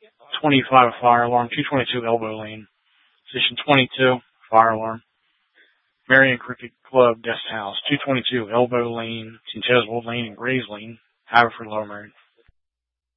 25, fire alarm. 222, elbow lane. Position 22, fire alarm. Marion Cricket Club, guest house. 222, elbow lane. Between Tazewell Lane and Grays Lane. Haverford, Lower Merion.